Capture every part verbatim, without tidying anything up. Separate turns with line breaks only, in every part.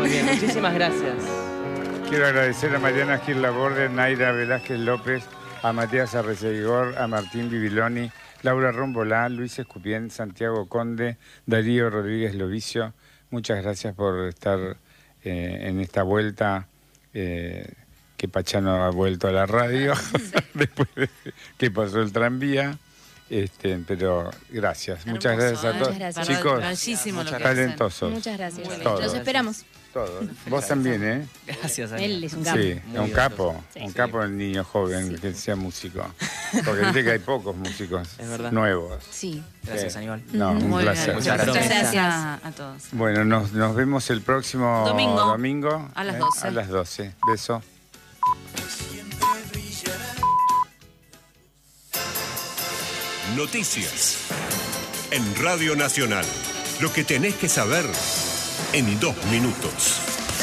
muy bien. Muchísimas gracias.
Quiero agradecer a Mariana Gil Laborde, Naira Velázquez López, a Matías Arreceguigor, a Martín Bibiloni, Laura Rombolá, Luis Escupien, Santiago Conde, Darío Rodríguez Lovicio. Muchas gracias por estar eh, en esta vuelta eh, que Pachano ha vuelto a la radio después de que pasó el tranvía. Este, pero gracias, hermoso, muchas gracias a todos. Muchas gracias. Chicos,
muchas
talentosos.
Muchas gracias.
Todos.
Los esperamos.
Todos. Vos también, ¿eh?
Gracias.
Él es un capo.
Sí, un capo,
sí.
un capo el niño joven sí. que sea músico. Porque dice que hay pocos músicos
es verdad.
nuevos.
Sí.
Gracias, Aníbal.
No, un
Muy
placer.
bien. Muchas
gracias.
gracias.
gracias
a todos.
Bueno, nos, nos vemos el próximo
domingo,
domingo
a las
¿eh?
doce.
A las doce. Beso.
Noticias en Radio Nacional. Lo que tenés que saber en dos minutos.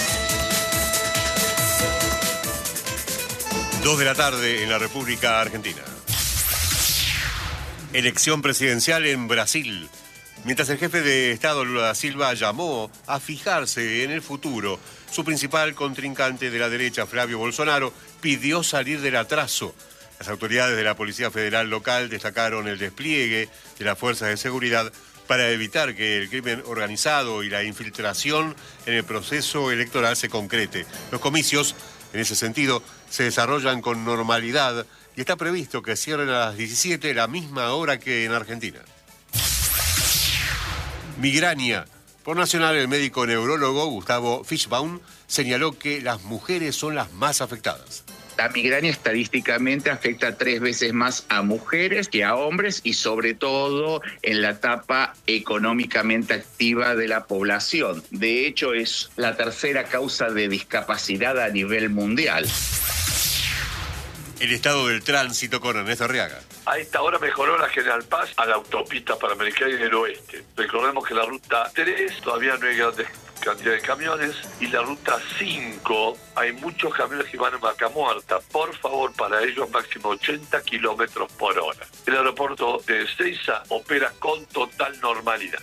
Dos de la tarde en la República Argentina. Elección presidencial en Brasil. Mientras el jefe de Estado Lula da Silva llamó a fijarse en el futuro, su principal contrincante de la derecha, Flavio Bolsonaro, pidió salir del atraso. Las autoridades de la Policía Federal local destacaron el despliegue de las fuerzas de seguridad para evitar que el crimen organizado y la infiltración en el proceso electoral se concrete. Los comicios, en ese sentido, se desarrollan con normalidad y está previsto que cierren a las diecisiete, la misma hora que en Argentina. Migraña. Por Nacional, el médico neurólogo Gustavo Fischbaum señaló que las mujeres son las más afectadas.
La migraña estadísticamente afecta tres veces más a mujeres que a hombres y sobre todo en la etapa económicamente activa de la población. De hecho, es la tercera causa de discapacidad a nivel mundial.
El estado del tránsito con Ernesto Arriaga.
A esta hora mejoró la General Paz a la autopista Panamericana y del Oeste. Recordemos que la ruta tres todavía no hay grandes cantidad de camiones y la ruta cinco hay muchos camiones que van en vaca muerta. Por favor, para ellos máximo ochenta kilómetros por hora. El aeropuerto de Ezeiza opera con total normalidad.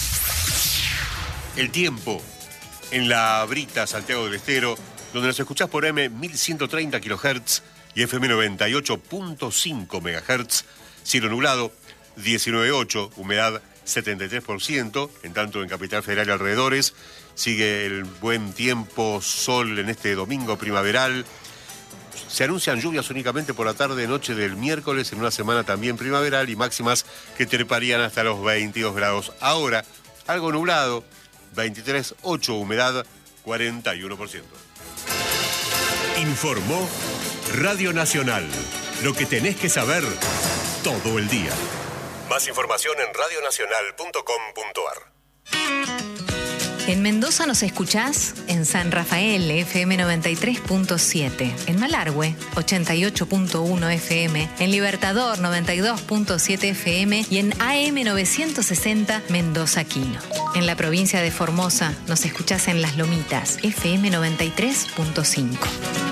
El tiempo en la Brita, Santiago del Estero, donde nos escuchás por M mil ciento treinta kilohertz y F M noventa y ocho punto cinco megahertz, cielo nublado, diecinueve punto ocho, humedad setenta y tres por ciento, en tanto en Capital Federal y alrededores. Sigue el buen tiempo, sol en este domingo primaveral. Se anuncian lluvias únicamente por la tarde-noche del miércoles, en una semana también primaveral, y máximas que treparían hasta los veintidós grados. Ahora, algo nublado, veintitrés punto ocho, humedad cuarenta y uno por ciento. Informó Radio Nacional. Lo que tenés que saber todo el día. Más información en radio nacional punto com punto a r.
En Mendoza nos escuchás en San Rafael, F M noventa y tres punto siete, en Malargüe, ochenta y ocho punto uno F M, en Libertador, noventa y dos punto siete F M y en A M novecientos sesenta Mendoza Quino. En la provincia de Formosa nos escuchás en Las Lomitas, F M noventa y tres punto cinco.